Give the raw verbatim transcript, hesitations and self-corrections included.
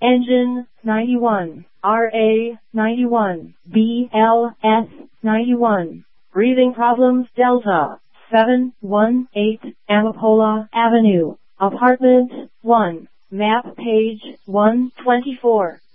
Engine ninety-one, R A ninety-one, B L S ninety-one. Breathing problems Delta seven one eight, Amapola Avenue, Apartment one, map page one twenty-four.